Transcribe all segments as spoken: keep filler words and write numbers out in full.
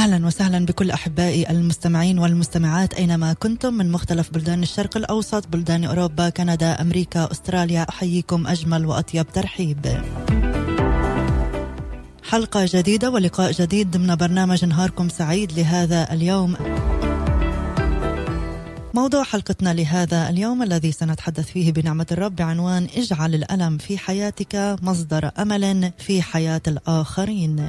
أهلا وسهلا بكل أحبائي المستمعين والمستمعات أينما كنتم من مختلف بلدان الشرق الأوسط، بلدان أوروبا، كندا، أمريكا، أستراليا. أحييكم أجمل وأطيب ترحيب. حلقة جديدة ولقاء جديد ضمن برنامج نهاركم سعيد لهذا اليوم. موضوع حلقتنا لهذا اليوم الذي سنتحدث فيه بنعمة الرب بعنوان اجعل الألم في حياتك مصدر أمل في حياة الآخرين.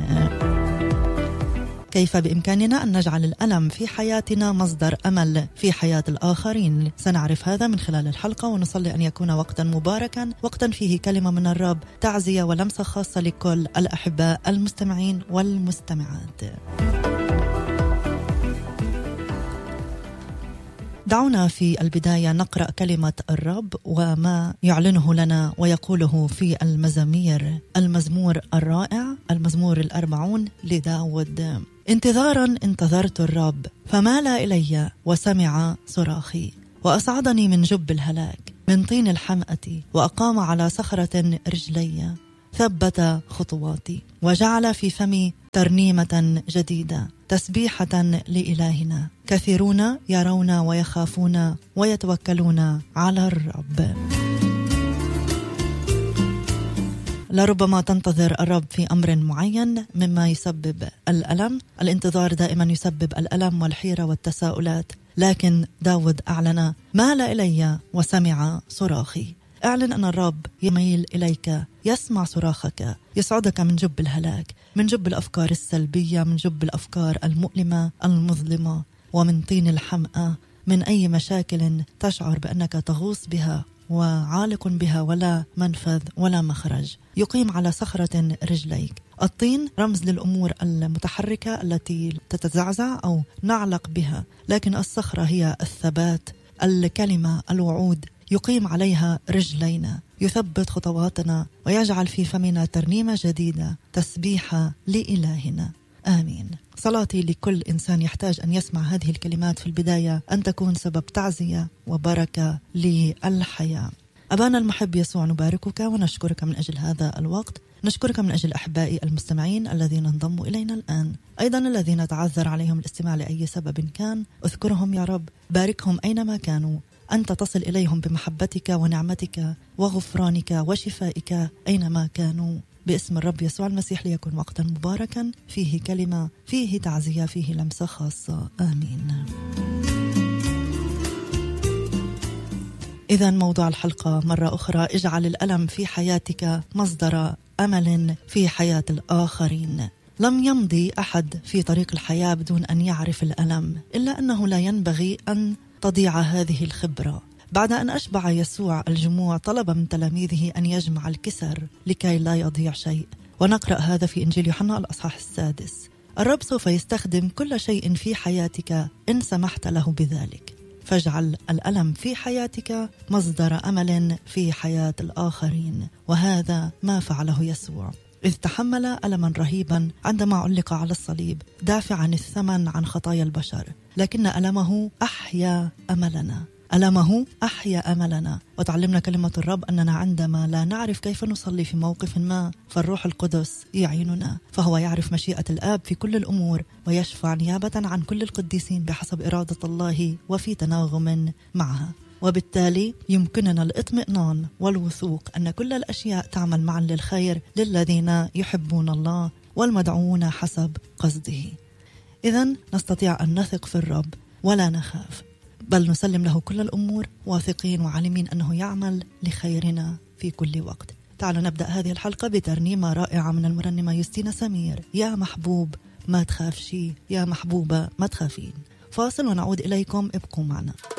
كيف بإمكاننا أن نجعل الألم في حياتنا مصدر أمل في حياة الآخرين؟ سنعرف هذا من خلال الحلقة، ونصلي أن يكون وقتا مباركا، وقتا فيه كلمة من الرب، تعزية ولمسة خاصة لكل الأحباء المستمعين والمستمعات. دعونا في البداية نقرأ كلمة الرب وما يعلنه لنا ويقوله في المزامير. المزمور الرائع، المزمور الأربعون لداود. انتظارا انتظرت الرب فمال إلي وسمع صراخي، وأصعدني من جب الهلاك، من طين الحمأة، وأقام على صخرة رجلي، ثبت خطواتي، وجعل في فمي ترنيمة جديدة، تسبيحة لإلهنا. كثيرون يرون ويخافون ويتوكلون على الرب. لربما تنتظر الرب في أمر معين مما يسبب الألم. الانتظار دائما يسبب الألم والحيرة والتساؤلات، لكن داود أعلن: مال إلي وسمع صراخي. اعلن أن الرب يميل إليك، يسمع صراخك، يسعدك من جب الهلاك، من جب الأفكار السلبية، من جب الأفكار المؤلمة المظلمة، ومن طين الحمأة، من أي مشاكل تشعر بأنك تغوص بها وعالق بها ولا منفذ ولا مخرج. يقيم على صخرة رجليك. الطين رمز للأمور المتحركة التي تتزعزع أو نعلق بها، لكن الصخرة هي الثبات، الكلمة، الوعود. يقيم عليها رجلينا، يثبت خطواتنا، ويجعل في فمنا ترنيمة جديدة، تسبيحة لإلهنا. آمين. صلاتي لكل إنسان يحتاج أن يسمع هذه الكلمات في البداية أن تكون سبب تعزية وبركة للحياة. أبانا المحب يسوع، نباركك ونشكرك من أجل هذا الوقت، نشكرك من أجل أحبائي المستمعين الذين انضموا إلينا الآن، أيضا الذين تعذر عليهم الاستماع لأي سبب كان. اذكرهم يا رب، باركهم أينما كانوا، أنت تصل إليهم بمحبتك ونعمتك وغفرانك وشفائك أينما كانوا، باسم الرب يسوع المسيح. ليكن وقتا مباركا فيه كلمة، فيه تعزية، فيه لمسة خاصة. آمين. إذن موضوع الحلقة مرة أخرى: اجعل الألم في حياتك مصدر أمل في حياة الآخرين. لم يمضي أحد في طريق الحياة بدون أن يعرف الألم، إلا أنه لا ينبغي أن تضيع هذه الخبرة. بعد أن أشبع يسوع الجموع طلب من تلاميذه أن يجمع الكسر لكي لا يضيع شيء، ونقرأ هذا في إنجيل يوحنا الأصحاح السادس. الرب سوف يستخدم كل شيء في حياتك إن سمحت له بذلك، فاجعل الألم في حياتك مصدر أمل في حياة الآخرين، وهذا ما فعله يسوع، إذ تحمل ألما رهيبا عندما علق على الصليب دافعا الثمن عن خطايا البشر، لكن ألمه أحيا أملنا. ألمه أحيا أملنا. وتعلمنا كلمة الرب أننا عندما لا نعرف كيف نصلي في موقف ما، فالروح القدس يعيننا، فهو يعرف مشيئة الآب في كل الأمور، ويشفع نيابة عن كل القديسين بحسب إرادة الله وفي تناغم معها. وبالتالي يمكننا الاطمئنان والوثوق أن كل الأشياء تعمل معا للخير للذين يحبون الله والمدعوون حسب قصده. إذن نستطيع أن نثق في الرب ولا نخاف، بل نسلم له كل الأمور، واثقين وعالمين أنه يعمل لخيرنا في كل وقت. تعالوا نبدأ هذه الحلقة بترنيمة رائعة من المرنمة يوستينا سمير: يا محبوب ما تخافشي، يا محبوبة ما تخافين. فاصل ونعود إليكم، ابقوا معنا.